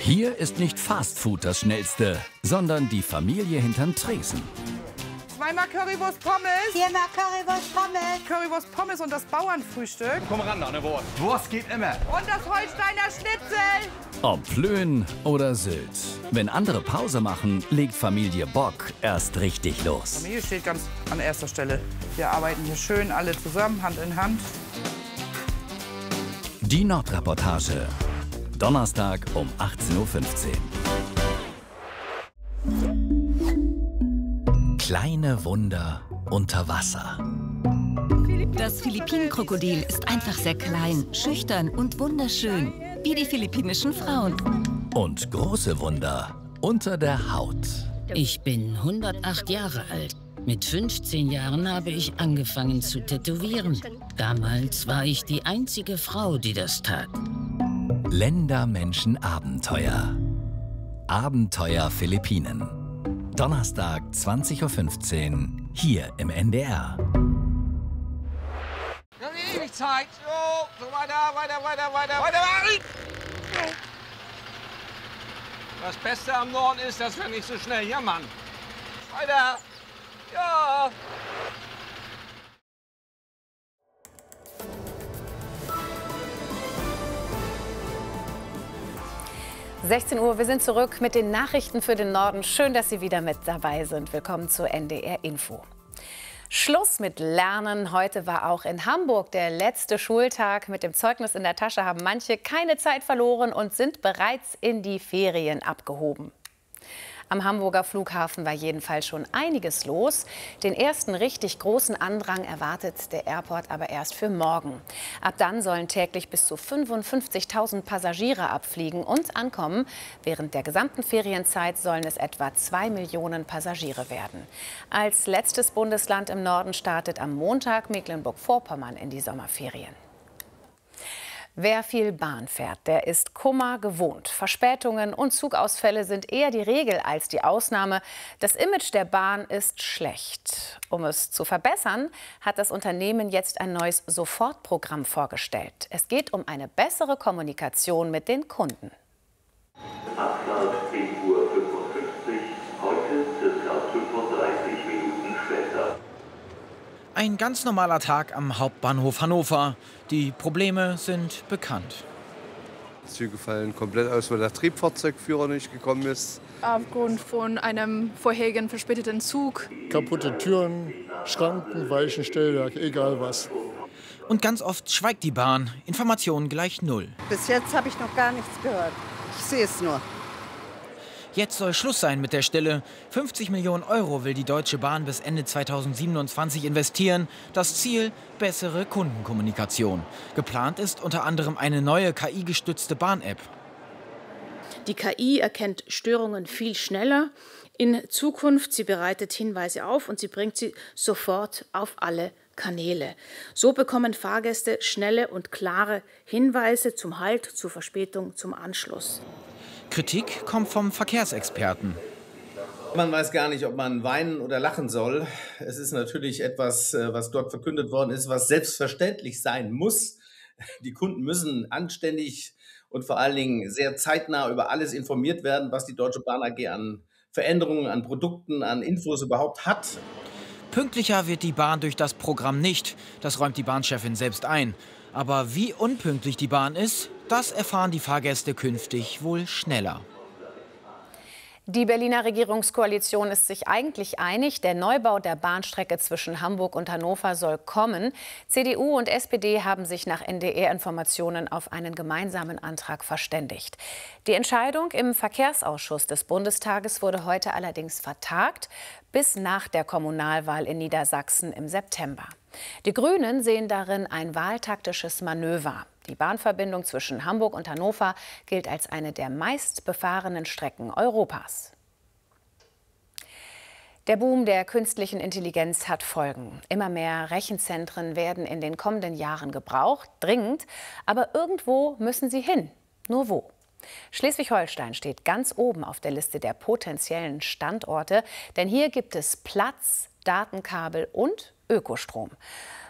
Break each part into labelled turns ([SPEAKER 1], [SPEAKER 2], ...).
[SPEAKER 1] Hier ist nicht Fastfood das Schnellste, sondern die Familie hinterm Tresen.
[SPEAKER 2] Zweimal Currywurst Pommes.
[SPEAKER 3] Viermal Currywurst Pommes.
[SPEAKER 2] Currywurst Pommes und das Bauernfrühstück.
[SPEAKER 4] Komm ran, eine Wurst. Wurst geht immer.
[SPEAKER 2] Und das Holsteiner Schnitzel.
[SPEAKER 1] Ob Plön oder Sylt. Wenn andere Pause machen, legt Familie Bock erst richtig los.
[SPEAKER 2] Familie steht ganz an erster Stelle. Wir arbeiten hier schön alle zusammen, Hand in Hand.
[SPEAKER 1] Die Nordreportage. Donnerstag um 18:15 Uhr. Kleine Wunder unter Wasser.
[SPEAKER 5] Das Philippinenkrokodil ist einfach sehr klein, schüchtern und wunderschön, wie die philippinischen Frauen.
[SPEAKER 1] Und große Wunder unter der Haut.
[SPEAKER 6] Ich bin 108 Jahre alt. Mit 15 Jahren habe ich angefangen zu tätowieren. Damals war ich die einzige Frau, die das tat.
[SPEAKER 1] Länder, Menschen, Abenteuer. Abenteuer Philippinen. Donnerstag 20:15 Uhr hier im NDR.
[SPEAKER 4] Wir haben ewig Zeit. So weiter. Das Beste am Norden ist, dass wir nicht so schnell jammern. Weiter. Ja.
[SPEAKER 7] 16 Uhr, wir sind zurück mit den Nachrichten für den Norden. Schön, dass Sie wieder mit dabei sind. Willkommen zu NDR Info. Schluss mit Lernen. Heute war auch in Hamburg der letzte Schultag. Mit dem Zeugnis in der Tasche haben manche keine Zeit verloren und sind bereits in die Ferien abgehoben. Am Hamburger Flughafen war jedenfalls schon einiges los. Den ersten richtig großen Andrang erwartet der Airport aber erst für morgen. Ab dann sollen täglich bis zu 55.000 Passagiere abfliegen und ankommen. Während der gesamten Ferienzeit sollen es etwa 2 Millionen Passagiere werden. Als letztes Bundesland im Norden startet am Montag Mecklenburg-Vorpommern in die Sommerferien. Wer viel Bahn fährt, der ist Kummer gewohnt. Verspätungen und Zugausfälle sind eher die Regel als die Ausnahme. Das Image der Bahn ist schlecht. Um es zu verbessern, hat das Unternehmen jetzt ein neues Sofortprogramm vorgestellt. Es geht um eine bessere Kommunikation mit den Kunden.
[SPEAKER 8] Abfahrt 10:55 Uhr, heute ca. 35 Minuten später.
[SPEAKER 9] Ein ganz normaler Tag am Hauptbahnhof Hannover. Die Probleme sind bekannt.
[SPEAKER 10] Züge fallen komplett aus, weil der Triebfahrzeugführer nicht gekommen ist.
[SPEAKER 11] Aufgrund von einem vorherigen verspäteten Zug.
[SPEAKER 12] Kaputte Türen, Schranken, Weichen, Stellwerk, egal was.
[SPEAKER 9] Und ganz oft schweigt die Bahn. Informationen gleich null.
[SPEAKER 3] Bis jetzt habe ich noch gar nichts gehört. Ich sehe es nur.
[SPEAKER 9] Jetzt soll Schluss sein mit der Stille. 50 Millionen Euro will die Deutsche Bahn bis Ende 2027 investieren. Das Ziel: bessere Kundenkommunikation. Geplant ist unter anderem eine neue KI-gestützte Bahn-App.
[SPEAKER 13] Die KI erkennt Störungen viel schneller. In Zukunft, sie bereitet Hinweise auf und sie bringt sie sofort auf alle Kanäle. So bekommen Fahrgäste schnelle und klare Hinweise zum Halt, zur Verspätung, zum Anschluss.
[SPEAKER 9] Kritik kommt vom Verkehrsexperten.
[SPEAKER 14] Man weiß gar nicht, ob man weinen oder lachen soll. Es ist natürlich etwas, was dort verkündet worden ist, was selbstverständlich sein muss. Die Kunden müssen anständig und vor allen Dingen sehr zeitnah über alles informiert werden, was die Deutsche Bahn AG an Veränderungen, an Produkten, an Infos überhaupt hat.
[SPEAKER 9] Pünktlicher wird die Bahn durch das Programm nicht. Das räumt die Bahnchefin selbst ein. Aber wie unpünktlich die Bahn ist, das erfahren die Fahrgäste künftig wohl schneller.
[SPEAKER 7] Die Berliner Regierungskoalition ist sich eigentlich einig, der Neubau der Bahnstrecke zwischen Hamburg und Hannover soll kommen. CDU und SPD haben sich nach NDR-Informationen auf einen gemeinsamen Antrag verständigt. Die Entscheidung im Verkehrsausschuss des Bundestages wurde heute allerdings vertagt, bis nach der Kommunalwahl in Niedersachsen im September. Die Grünen sehen darin ein wahltaktisches Manöver. Die Bahnverbindung zwischen Hamburg und Hannover gilt als eine der meistbefahrenen Strecken Europas. Der Boom der künstlichen Intelligenz hat Folgen. Immer mehr Rechenzentren werden in den kommenden Jahren gebraucht, dringend. Aber irgendwo müssen sie hin. Nur wo? Schleswig-Holstein steht ganz oben auf der Liste der potenziellen Standorte. Denn hier gibt es Platz, Datenkabel und Ökostrom.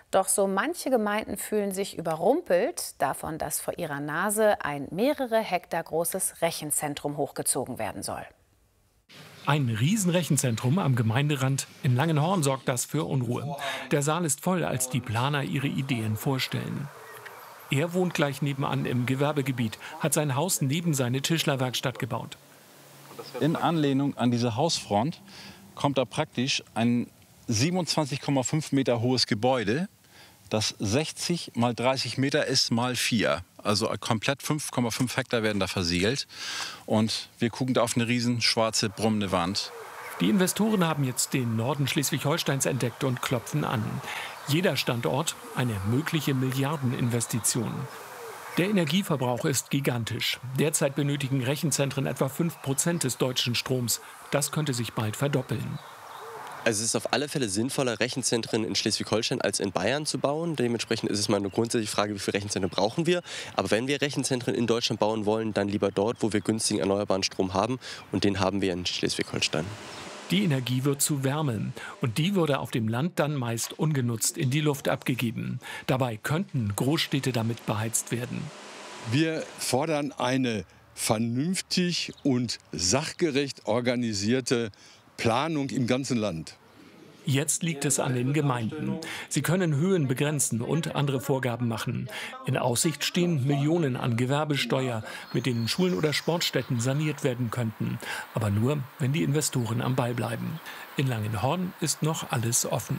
[SPEAKER 7] Doch so manche Gemeinden fühlen sich überrumpelt davon, dass vor ihrer Nase ein mehrere Hektar großes Rechenzentrum hochgezogen werden soll.
[SPEAKER 15] Ein Riesenrechenzentrum am Gemeinderand in Langenhorn sorgt das für Unruhe. Der Saal ist voll, als die Planer ihre Ideen vorstellen. Er wohnt gleich nebenan im Gewerbegebiet, hat sein Haus neben seine Tischlerwerkstatt gebaut.
[SPEAKER 16] In Anlehnung an diese Hausfront kommt da praktisch ein 27,5 Meter hohes Gebäude, das 60 mal 30 Meter ist mal 4. Also komplett 5,5 Hektar werden da versiegelt. Und wir gucken da auf eine riesen schwarze, brummende Wand.
[SPEAKER 15] Die Investoren haben jetzt den Norden Schleswig-Holsteins entdeckt und klopfen an. Jeder Standort eine mögliche Milliardeninvestition. Der Energieverbrauch ist gigantisch. Derzeit benötigen Rechenzentren etwa 5% des deutschen Stroms. Das könnte sich bald verdoppeln.
[SPEAKER 17] Also es ist auf alle Fälle sinnvoller, Rechenzentren in Schleswig-Holstein als in Bayern zu bauen. Dementsprechend ist es mal eine grundsätzliche Frage, wie viele Rechenzentren brauchen wir. Aber wenn wir Rechenzentren in Deutschland bauen wollen, dann lieber dort, wo wir günstigen erneuerbaren Strom haben. Und den haben wir in Schleswig-Holstein.
[SPEAKER 15] Die Energie wird zu Wärme. Und die würde auf dem Land dann meist ungenutzt in die Luft abgegeben. Dabei könnten Großstädte damit beheizt werden.
[SPEAKER 18] Wir fordern eine vernünftig und sachgerecht organisierte Planung im ganzen Land.
[SPEAKER 15] Jetzt liegt es an den Gemeinden. Sie können Höhen begrenzen und andere Vorgaben machen. In Aussicht stehen Millionen an Gewerbesteuer, mit denen Schulen oder Sportstätten saniert werden könnten. Aber nur, wenn die Investoren am Ball bleiben. In Langenhorn ist noch alles offen.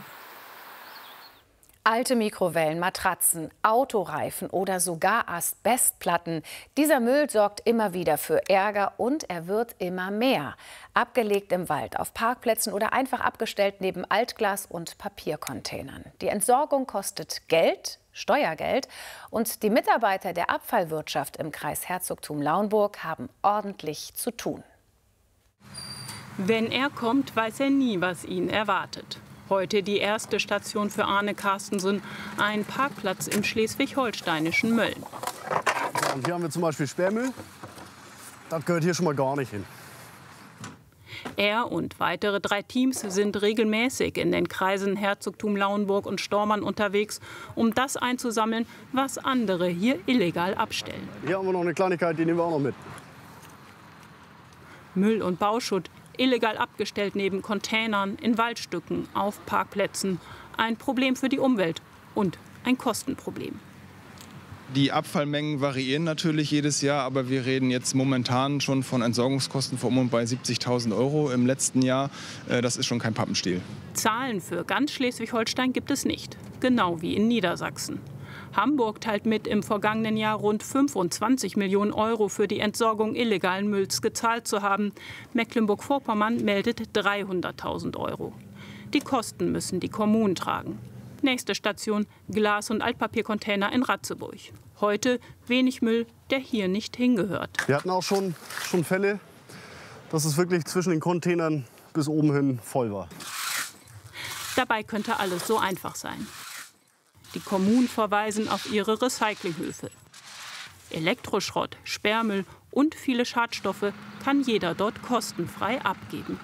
[SPEAKER 7] Alte Mikrowellen, Matratzen, Autoreifen oder sogar Asbestplatten. Dieser Müll sorgt immer wieder für Ärger und er wird immer mehr. Abgelegt im Wald, auf Parkplätzen oder einfach abgestellt neben Altglas- und Papiercontainern. Die Entsorgung kostet Geld, Steuergeld, und die Mitarbeiter der Abfallwirtschaft im Kreis Herzogtum Lauenburg haben ordentlich zu tun.
[SPEAKER 19] Wenn er kommt, weiß er nie, was ihn erwartet. Heute die erste Station für Arne Carstensen, ein Parkplatz im schleswig-holsteinischen Mölln.
[SPEAKER 12] Und hier haben wir zum Beispiel Sperrmüll. Das gehört hier schon mal gar nicht hin.
[SPEAKER 19] Er und weitere 3 Teams sind regelmäßig in den Kreisen Herzogtum Lauenburg und Stormann unterwegs, um das einzusammeln, was andere hier illegal abstellen.
[SPEAKER 12] Hier haben wir noch eine Kleinigkeit, die nehmen wir auch noch mit.
[SPEAKER 19] Müll und Bauschutt, illegal abgestellt neben Containern, in Waldstücken, auf Parkplätzen. Ein Problem für die Umwelt und ein Kostenproblem.
[SPEAKER 20] Die Abfallmengen variieren natürlich jedes Jahr, aber wir reden jetzt momentan schon von Entsorgungskosten von um und bei 70.000 € im letzten Jahr. Das ist schon kein Pappenstiel.
[SPEAKER 19] Zahlen für ganz Schleswig-Holstein gibt es nicht, genau wie in Niedersachsen. Hamburg teilt mit, im vergangenen Jahr rund 25 Millionen € für die Entsorgung illegalen Mülls gezahlt zu haben. Mecklenburg-Vorpommern meldet 300.000 €. Die Kosten müssen die Kommunen tragen. Nächste Station, Glas- und Altpapiercontainer in Ratzeburg. Heute wenig Müll, der hier nicht hingehört.
[SPEAKER 12] Wir hatten auch schon Fälle, dass es wirklich zwischen den Containern bis oben hin voll war.
[SPEAKER 19] Dabei könnte alles so einfach sein. Die Kommunen verweisen auf ihre Recyclinghöfe. Elektroschrott, Sperrmüll und viele Schadstoffe kann jeder dort kostenfrei abgeben.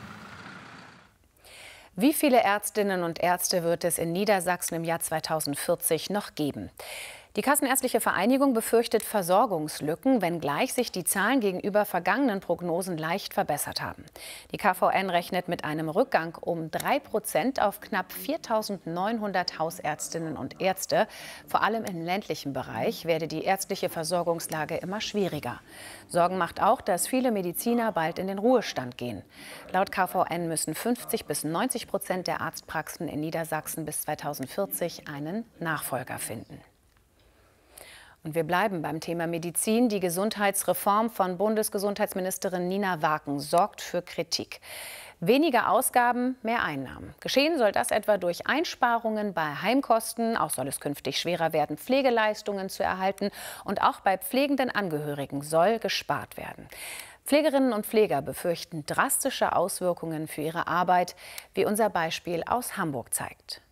[SPEAKER 7] Wie viele Ärztinnen und Ärzte wird es in Niedersachsen im Jahr 2040 noch geben? Die Kassenärztliche Vereinigung befürchtet Versorgungslücken, wenngleich sich die Zahlen gegenüber vergangenen Prognosen leicht verbessert haben. Die KVN rechnet mit einem Rückgang um 3% auf knapp 4.900 Hausärztinnen und Ärzte. Vor allem im ländlichen Bereich werde die ärztliche Versorgungslage immer schwieriger. Sorgen macht auch, dass viele Mediziner bald in den Ruhestand gehen. Laut KVN müssen 50 bis 90% der Arztpraxen in Niedersachsen bis 2040 einen Nachfolger finden. Und wir bleiben beim Thema Medizin. Die Gesundheitsreform von Bundesgesundheitsministerin Nina Waken sorgt für Kritik. Weniger Ausgaben, mehr Einnahmen. Geschehen soll das etwa durch Einsparungen bei Heimkosten. Auch soll es künftig schwerer werden, Pflegeleistungen zu erhalten. Und auch bei pflegenden Angehörigen soll gespart werden. Pflegerinnen und Pfleger befürchten drastische Auswirkungen für ihre Arbeit, wie unser Beispiel aus Hamburg zeigt.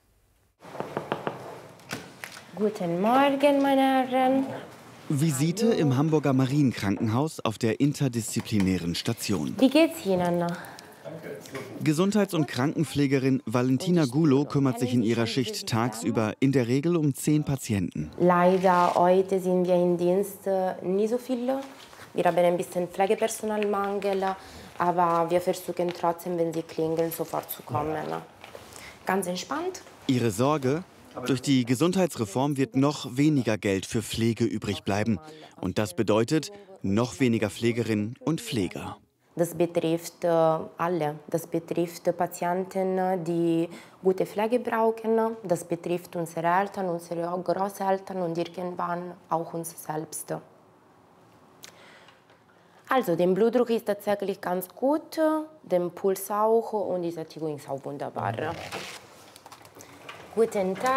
[SPEAKER 21] Guten Morgen, meine Herren.
[SPEAKER 22] Visite im Hamburger Marienkrankenhaus auf der interdisziplinären Station.
[SPEAKER 21] Wie geht's Ihnen noch?
[SPEAKER 22] Gesundheits- und Krankenpflegerin Valentina Gulo kümmert sich in ihrer Schicht tagsüber in der Regel um 10 Patienten.
[SPEAKER 21] Leider heute sind wir im Dienst nicht so viele. Wir haben ein bisschen Pflegepersonalmangel, aber wir versuchen trotzdem, wenn sie klingeln, sofort zu kommen. Ganz entspannt.
[SPEAKER 22] Ihre Sorge? Durch die Gesundheitsreform wird noch weniger Geld für Pflege übrig bleiben. Und das bedeutet noch weniger Pflegerinnen und Pfleger.
[SPEAKER 21] Das betrifft alle. Das betrifft Patienten, die gute Pflege brauchen. Das betrifft unsere Eltern, unsere Großeltern und irgendwann auch uns selbst. Also, der Blutdruck ist tatsächlich ganz gut, der Puls auch und die Sättigung ist auch wunderbar. Guten Tag.